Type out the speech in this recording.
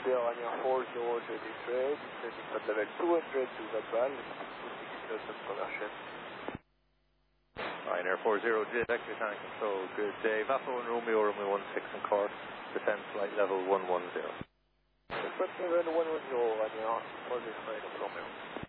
Ryanair 40 Detroit, descending at level 200 to Vatval, to some conversion. Ryanair 40 Vector Tank Control, good day. Vapo and Romeo 16 and Cork, descend flight level 110. Descent level 110, Ryanair 40 Romeo.